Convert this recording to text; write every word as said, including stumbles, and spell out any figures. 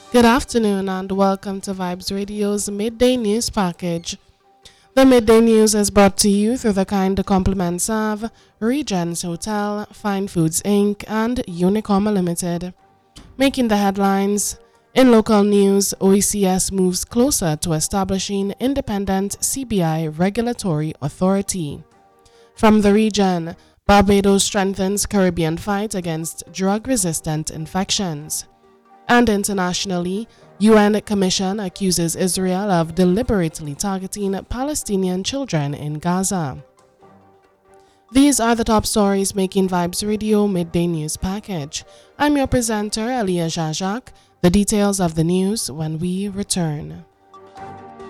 Good afternoon and welcome to Vibes Radio's Midday News Package. The Midday News is brought to you through the kind compliments of Regents Hotel, Fine Foods Incorporated and Unicom Limited. Making the headlines, in local news, O E C S moves closer to establishing independent C B I regulatory authority. From the region, Barbados strengthens Caribbean fight against drug-resistant infections. And internationally, U N Commission accuses Israel of deliberately targeting Palestinian children in Gaza. These are the top stories making Vibes Radio Midday News Package. I'm your presenter, Elia Jajak. The details of the news when we return.